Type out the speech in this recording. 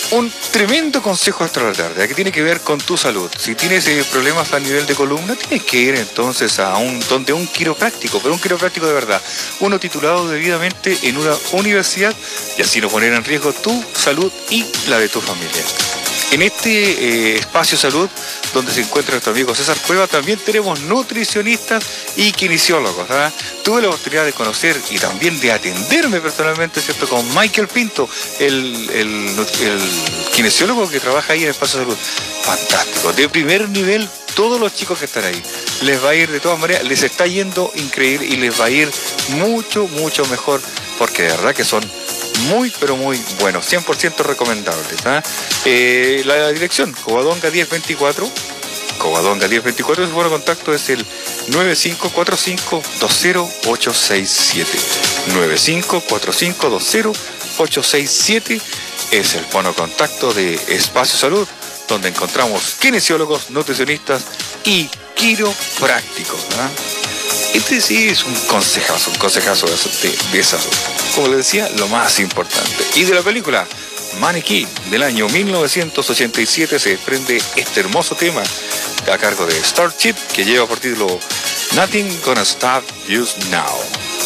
un tremendo consejo extra de la tarde, que tiene que ver con tu salud. Si tienes problemas a nivel de columna, tienes que ir entonces donde un quiropráctico, pero un quiropráctico de verdad, uno titulado debidamente en una universidad, y así no poner en riesgo tu salud y la de tu familia. En este espacio salud, donde se encuentra nuestro amigo César Cueva, también tenemos nutricionistas y kinesiólogos. Tuve la oportunidad de conocer y también de atenderme personalmente, ¿cierto?, con Michael Pinto, el kinesiólogo que trabaja ahí en el espacio salud. Fantástico, de primer nivel, todos los chicos que están ahí. Les va a ir de todas maneras, les está yendo increíble y les va a ir mucho, mucho mejor, porque de verdad que son muy, pero muy buenos, 100% recomendables. La dirección, Covadonga 1024. Covadonga 1024, su número de contacto es el 9545-20867. 9545-20867 es el fono contacto de Espacio Salud, donde encontramos kinesiólogos, nutricionistas y quiroprácticos. Este sí es un consejazo de salud. Como les decía, lo más importante. Y de la película Maniquí del año 1987 se desprende este hermoso tema a cargo de Starship, que lleva por título Nothing Gonna Stop You Now.